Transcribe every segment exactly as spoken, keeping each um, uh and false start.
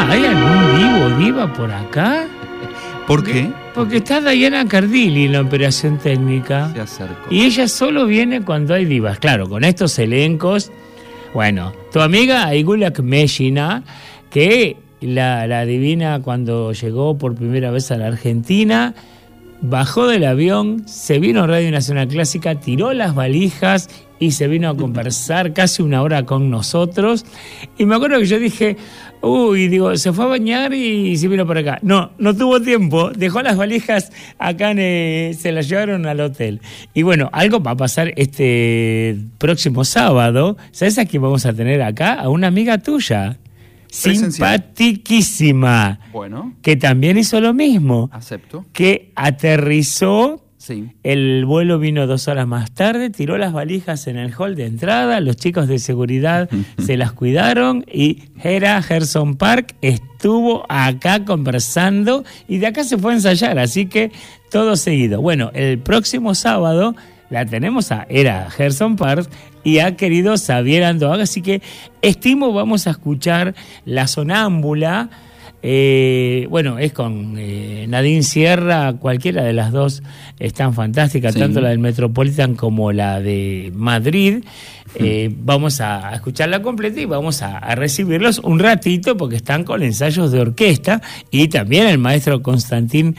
Diva, ¿hay algún divo, diva por acá? ¿Por qué? Porque está Diana Cardilli en la operación técnica. Se acercó. Y ella solo viene cuando hay divas. Claro, con estos elencos. Bueno, tu amiga Aigula Kmeshina, que la, la divina cuando llegó por primera vez a la Argentina, bajó del avión, se vino a Radio Nacional Clásica, tiró las valijas y se vino a conversar casi una hora con nosotros. Y me acuerdo que yo dije, uy, digo, se fue a bañar y se vino por acá. No, no tuvo tiempo, dejó las valijas acá, en, eh, se las llevaron al hotel. Y bueno, algo va a pasar este próximo sábado. ¿Sabes a quién vamos a tener acá? A una amiga tuya. Simpatiquísima. Bueno. Que también hizo lo mismo. Acepto. Que aterrizó. Sí. El vuelo vino dos horas más tarde, tiró las valijas en el hall de entrada, los chicos de seguridad se las cuidaron y Hera Gerson Park estuvo acá conversando y de acá se fue a ensayar, así que todo seguido. Bueno, el próximo sábado la tenemos a Hera Gerson Park y a querido Xavier Andoaga, así que estimo vamos a escuchar La Sonámbula. Eh, bueno, es con eh, Nadine Sierra, cualquiera de las dos están fantásticas, sí. Tanto la del Metropolitan como la de Madrid. Eh, mm. Vamos a escucharla completa y vamos a, a recibirlos un ratito porque están con ensayos de orquesta y también el maestro Constantín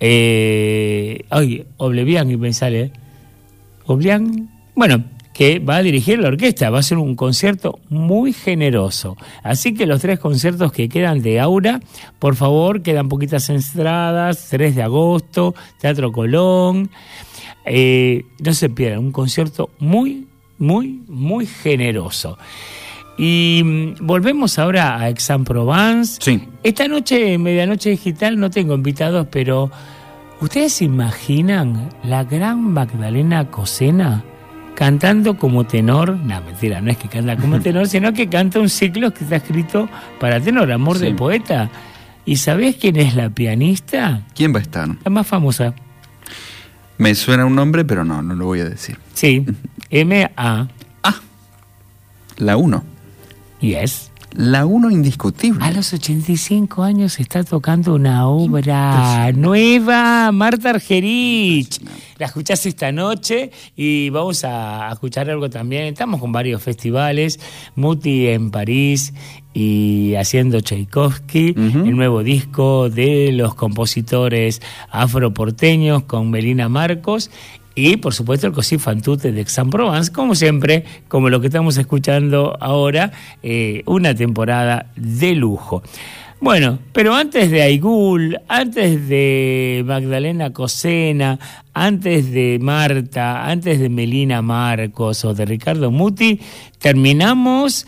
eh, ay, Oblevian y me sale Oblevian, bueno, que va a dirigir la orquesta, va a ser un concierto muy generoso. Así que los tres conciertos que quedan de Aura, por favor, quedan poquitas entradas, tres de agosto, Teatro Colón. Eh, no se pierdan, un concierto muy, muy, muy generoso. Y mmm, volvemos ahora a Aix-en-Provence. Sí. Esta noche, Medianoche Digital, no tengo invitados, pero ¿ustedes se imaginan la gran Magdalena Cosena cantando como tenor? No, mentira, no es que canta como tenor, sino que canta un ciclo que está escrito para tenor, Amor sí. de Poeta. ¿Y sabés quién es la pianista? ¿Quién va a estar? La más famosa. Me suena un nombre, pero no, no lo voy a decir. Sí, M A Ah, la uno. Yes. La uno indiscutible. A los ochenta y cinco años está tocando una obra nueva, Marta Argerich. La escuchás esta noche y vamos a escuchar algo también. Estamos con varios festivales, Muti en París y haciendo Tchaikovsky, uh-huh. El nuevo disco de los compositores afroporteños con Melina Marcos. Y, por supuesto, el Così fan tutte de Aix-en-Provence, como siempre, como lo que estamos escuchando ahora, eh, una temporada de lujo. Bueno, pero antes de Aigul, antes de Magdalena Cosena, antes de Marta, antes de Melina Marcos o de Ricardo Muti, terminamos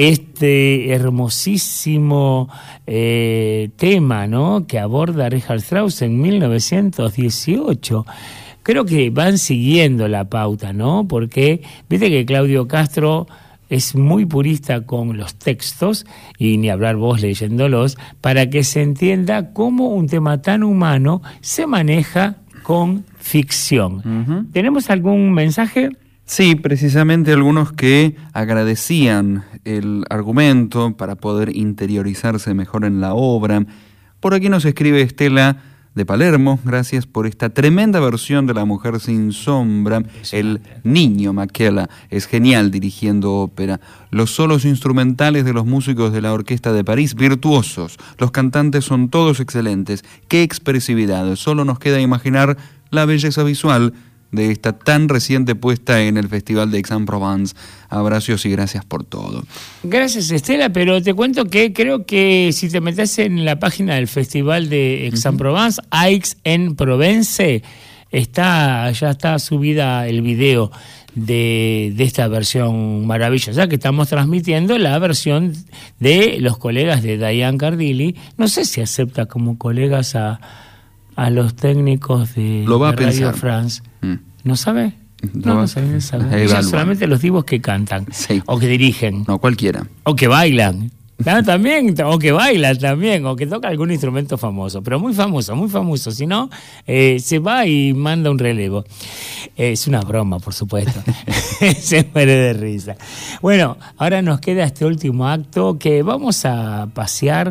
este hermosísimo eh, tema, ¿no?, que aborda Richard Strauss en mil novecientos dieciocho. Creo que van siguiendo la pauta, ¿no? Porque viste que Claudio Castro es muy purista con los textos, y ni hablar vos leyéndolos, para que se entienda cómo un tema tan humano se maneja con ficción. Uh-huh. ¿Tenemos algún mensaje? Sí, precisamente algunos que agradecían el argumento para poder interiorizarse mejor en la obra. Por aquí nos escribe Estela de Palermo, gracias por esta tremenda versión de La Mujer sin Sombra. El niño Makela es genial dirigiendo ópera. Los solos instrumentales de los músicos de la Orquesta de París, virtuosos. Los cantantes son todos excelentes. ¡Qué expresividad! Solo nos queda imaginar la belleza visual de esta tan reciente puesta en el Festival de Aix-en-Provence. Abrazos y gracias por todo. Gracias, Estela, pero te cuento que creo que si te metes en la página del Festival de Aix-en-Provence, uh-huh. Aix-en-Provence, está, ya está subida el video de, de esta versión maravillosa que estamos transmitiendo, la versión de los colegas de Diana Cardilli. No sé si acepta como colegas a a los técnicos de, Lo va de a Radio pensar. France. Mm. ¿No sabe? No, no, no sabe. No sabe. Ellos solamente los divos que cantan. Sí. O que dirigen. No, cualquiera. O que bailan. ¿No? También, o que bailan también, o que toca algún instrumento famoso, pero muy famoso, muy famoso. Si no, eh, se va y manda un relevo. Eh, es una broma, por supuesto. Se muere de risa. Bueno, ahora nos queda este último acto que vamos a pasear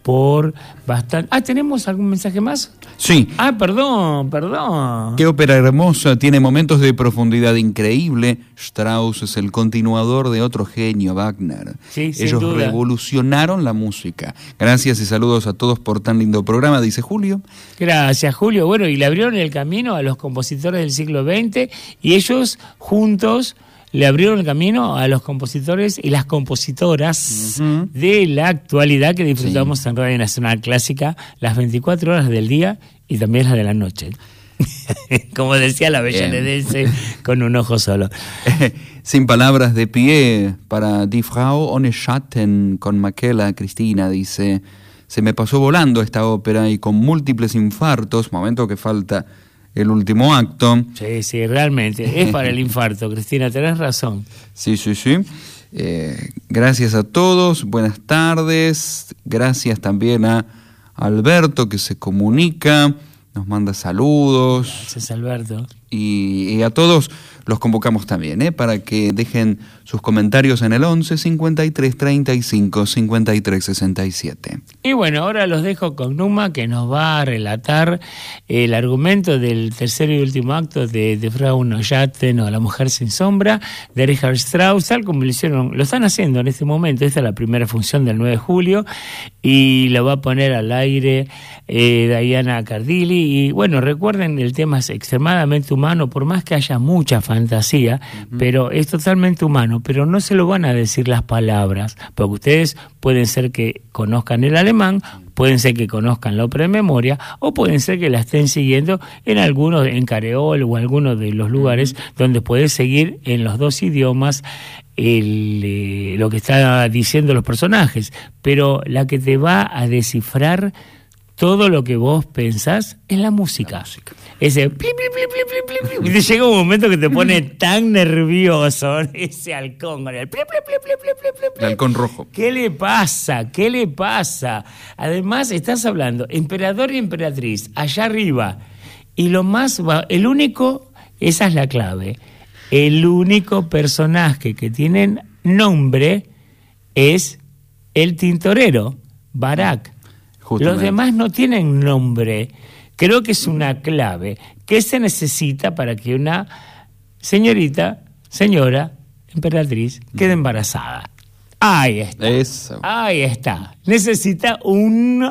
por bastante... Ah, ¿tenemos algún mensaje más? Sí. Ah, perdón, perdón. Qué ópera hermosa, tiene momentos de profundidad increíble. Strauss es el continuador de otro genio, Wagner. Sí, sin Ellos duda. revolucionaron la música. Gracias y saludos a todos por tan lindo programa, dice Julio. Gracias, Julio. Bueno, y le abrieron el camino a los compositores del siglo veinte y ellos juntos le abrieron el camino a los compositores y las compositoras uh-huh. de la actualidad que disfrutamos sí. en Radio Nacional Clásica las veinticuatro horas del día y también las de la noche. Como decía la bella Nedense, con un ojo solo. Sin palabras, de pie para Die Frau ohne Schatten con Makela. Cristina dice: se me pasó volando esta ópera y con múltiples infartos, momento que falta el último acto. Sí, sí, realmente, es para el infarto, Cristina, tenés razón. Sí, sí, sí. Eh, gracias a todos, buenas tardes. Gracias también a Alberto que se comunica, nos manda saludos. Gracias, Alberto. Y, y a todos los convocamos también, ¿eh? para que dejen sus comentarios en el once cincuenta y tres treinta y cinco cincuenta y tres sesenta y siete. Y bueno, ahora los dejo con Numa, que nos va a relatar el argumento del tercer y último acto de, de Frau ohne Schatten o La mujer sin sombra, de Richard Strauss, tal como lo hicieron, lo están haciendo en este momento. Esta es la primera función del nueve de julio y lo va a poner al aire eh, Diana Cardilli. Y bueno, recuerden, el tema es extremadamente humano, por más que haya mucha fantasía, uh-huh. pero es totalmente humano, pero no se lo van a decir las palabras, porque ustedes pueden ser que conozcan el alemán, pueden ser que conozcan la ópera de memoria, o pueden ser que la estén siguiendo en algunos, en Careol o algunos de los lugares uh-huh. donde puedes seguir en los dos idiomas el, eh, lo que están diciendo los personajes, pero la que te va a descifrar todo lo que vos pensás es la música. La música. Ese pli, pli, pli, pli, pli, pli, y te llega un momento que te pone tan nervioso ese halcón con el pli, pli, pli, pli, pli, pli, pli. El halcón rojo. ¿Qué le pasa? ¿Qué le pasa? Además estás hablando emperador y emperatriz allá arriba y lo más el único, esa es la clave, el único personaje que tienen nombre es el tintorero, Barak. Justamente. Los demás no tienen nombre. Creo que es una clave. ¿Qué se necesita para que una señorita, señora, emperatriz, quede embarazada? Ahí está. Eso. Ahí está. Necesita un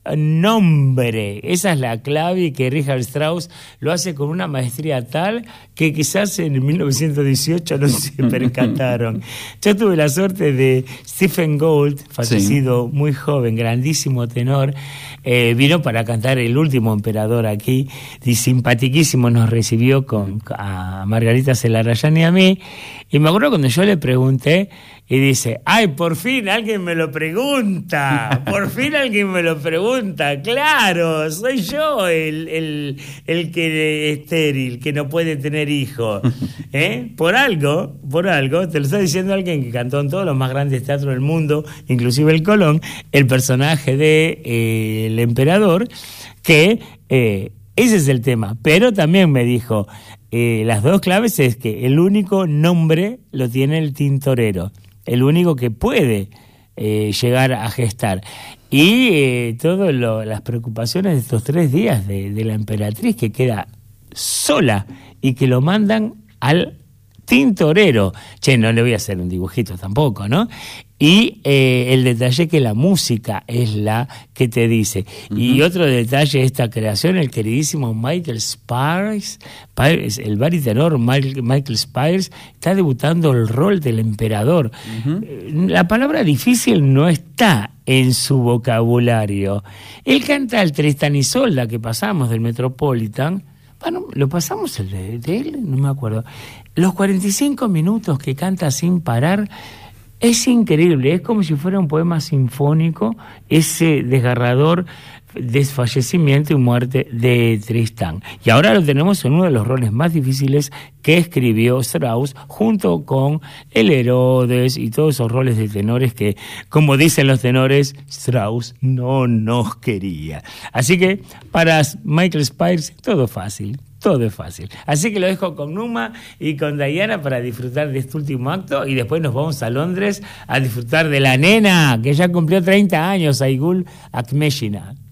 nombre. Esa es la clave, y que Richard Strauss lo hace con una maestría tal que quizás en mil novecientos dieciocho no se percataron. Yo tuve la suerte de Stephen Gould, fallecido sí. muy joven, grandísimo tenor, eh, vino para cantar El último emperador aquí, y simpatiquísimo nos recibió con a Margarita Celarayán y a mí, y me acuerdo cuando yo le pregunté, y dice, ¡ay, por fin alguien me lo pregunta! ¡Por fin alguien me lo pregunta! ¡Claro! Soy yo el, el, el que es estéril, que no puede tener hijos. ¿Eh? Por algo, por algo, te lo está diciendo alguien que cantó en todos los más grandes teatros del mundo, inclusive el Colón, el personaje de eh, el emperador, que eh, ese es el tema. Pero también me dijo, eh, las dos claves es que el único nombre lo tiene el tintorero, el único que puede eh, llegar a gestar. Y eh, todas las preocupaciones de estos tres días de, de la emperatriz, que queda sola y que lo mandan al tintorero. Che, no le voy a hacer un dibujito tampoco, ¿no? Y eh, el detalle que la música es la que te dice. Uh-huh. Y otro detalle de esta creación, el queridísimo Michael Spires, el baritenor Michael Spires, está debutando el rol del emperador. Uh-huh. La palabra difícil no está en su vocabulario. Él canta el Tristan y Isolda que pasamos del Metropolitan. Bueno, lo pasamos el de, de él, no me acuerdo. Los cuarenta y cinco minutos que canta sin parar es increíble, es como si fuera un poema sinfónico, ese desgarrador desfallecimiento y muerte de Tristán. Y ahora lo tenemos en uno de los roles más difíciles que escribió Strauss, junto con el Herodes y todos esos roles de tenores que, como dicen los tenores, Strauss no nos quería. Así que para Michael Spires todo fácil. Todo es fácil. Así que lo dejo con Numa y con Diana para disfrutar de este último acto, y después nos vamos a Londres a disfrutar de la nena que ya cumplió treinta años, Aigul Akmeshina.